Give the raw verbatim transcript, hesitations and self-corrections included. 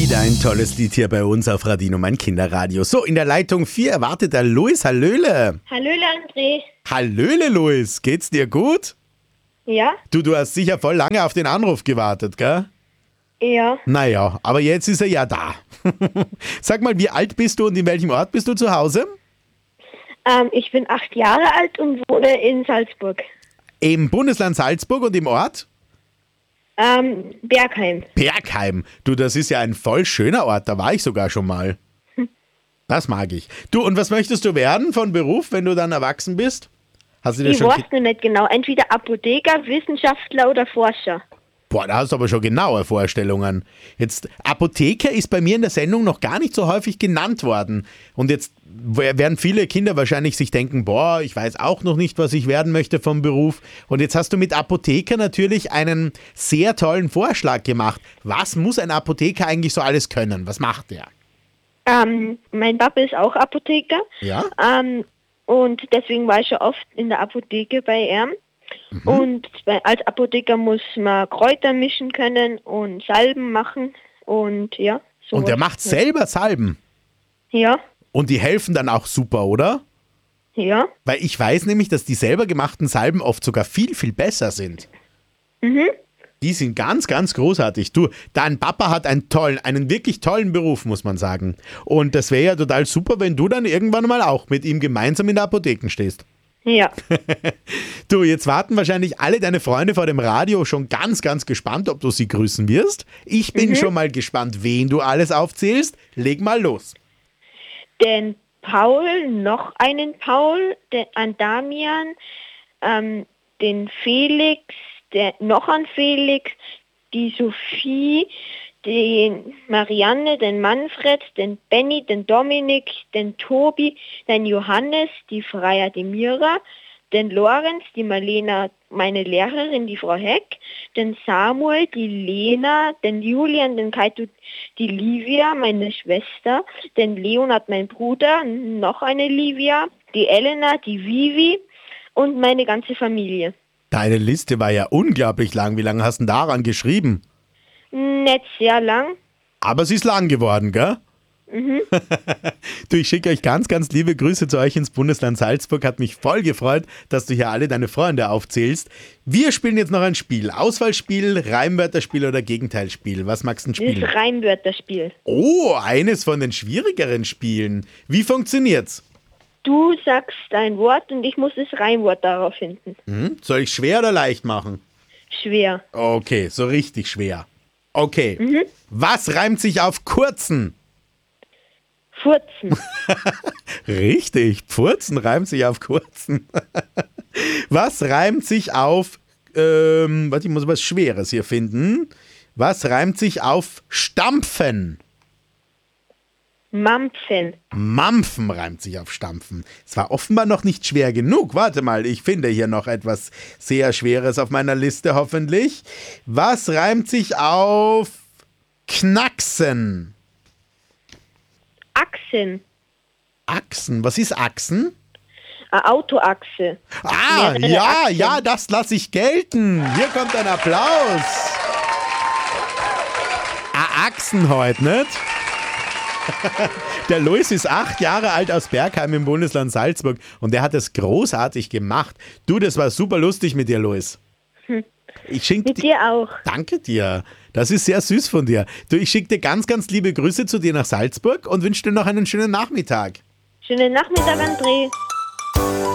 Wieder ein tolles Lied hier bei uns auf Radino, mein Kinderradio. So, in der Leitung vier erwartet der Luis. Hallöle. Hallöle, André. Hallöle, Luis. Geht's dir gut? Ja? Du, du hast sicher voll lange auf den Anruf gewartet, gell? Ja. Naja, aber jetzt ist er ja da. Sag mal, wie alt bist du und in welchem Ort bist du zu Hause? Ähm, ich bin acht Jahre alt und wohne in Salzburg. Im Bundesland Salzburg und im Ort? Ähm, Bergheim. Bergheim. Du, das ist ja ein voll schöner Ort, da war ich sogar schon mal. Das mag ich. Du, und was möchtest du werden von Beruf, wenn du dann erwachsen bist? Hast du dir Ich schon... weiß noch nicht genau. Entweder Apotheker, Wissenschaftler oder Forscher. Boah, da hast du aber schon genaue Vorstellungen. Jetzt, Apotheker ist bei mir in der Sendung noch gar nicht so häufig genannt worden. Und jetzt werden viele Kinder wahrscheinlich sich denken, boah, ich weiß auch noch nicht, was ich werden möchte vom Beruf. Und jetzt hast du mit Apotheker natürlich einen sehr tollen Vorschlag gemacht. Was muss ein Apotheker eigentlich so alles können? Was macht der? Ähm, mein Papa ist auch Apotheker. Ja? Ähm, und deswegen war ich schon oft in der Apotheke bei ihm. Mhm. Und als Apotheker muss man Kräuter mischen können und Salben machen und ja. So und der macht selber Salben? Ja. Und die helfen dann auch super, oder? Ja. Weil ich weiß nämlich, dass die selber gemachten Salben oft sogar viel, viel besser sind. Mhm. Die sind ganz, ganz großartig. Du, dein Papa hat einen tollen, einen wirklich tollen Beruf, muss man sagen. Und das wäre ja total super, wenn du dann irgendwann mal auch mit ihm gemeinsam in der Apotheke stehst. Ja. Du, jetzt warten wahrscheinlich alle deine Freunde vor dem Radio schon ganz, ganz gespannt, ob du sie grüßen wirst. Ich bin mhm. schon mal gespannt, wen du alles aufzählst. Leg mal los. Den Paul, noch einen Paul, den an Damian, ähm, den Felix, der, noch an Felix, die Sophie, den Marianne, den Manfred, den Benny, den Dominik, den Tobi, den Johannes, die Freya, die Mira, den Lorenz, die Marlena, meine Lehrerin, die Frau Heck, den Samuel, die Lena, den Julian, den Kaito, die Livia, meine Schwester, den Leonard, mein Bruder, noch eine Livia, die Elena, die Vivi und meine ganze Familie. Deine Liste war ja unglaublich lang. Wie lange hast du denn daran geschrieben? Nicht sehr lang. Aber sie ist lang geworden, gell? Mhm. Du, ich schicke euch ganz, ganz liebe Grüße zu euch ins Bundesland Salzburg. Hat mich voll gefreut, dass du hier alle deine Freunde aufzählst. Wir spielen jetzt noch ein Spiel. Auswahlspiel, Reimwörterspiel oder Gegenteilspiel. Was magst du denn spielen? Das Reimwörterspiel. Oh, eines von den schwierigeren Spielen. Wie funktioniert's? Du sagst ein Wort und ich muss das Reimwort darauf finden. Hm? Soll ich schwer oder leicht machen? Schwer. Okay, so richtig schwer. Okay. Mhm. Was reimt sich auf kurzen? Furzen. Richtig, Pfurzen reimt sich auf kurzen. Was reimt sich auf, ähm, warte, ich muss was Schweres hier finden. Was reimt sich auf stampfen? Mampfen. Mampfen reimt sich auf stampfen. Es war offenbar noch nicht schwer genug. Warte mal, ich finde hier noch etwas sehr Schweres auf meiner Liste, hoffentlich. Was reimt sich auf knacksen? Achsen. Achsen, was ist Achsen? Eine Autoachse. Ah, Mehrere ja, Achsen. ja, das lasse ich gelten. Hier kommt ein Applaus. Ah, Achsen heute, nicht? Der Luis ist acht Jahre alt aus Bergheim im Bundesland Salzburg und der hat das großartig gemacht. Du, das war super lustig mit dir, Luis. Ich schicke Mit dir auch. Danke dir. Das ist sehr süß von dir. Du, ich schicke dir ganz, ganz liebe Grüße zu dir nach Salzburg und wünsche dir noch einen schönen Nachmittag. Schönen Nachmittag, André.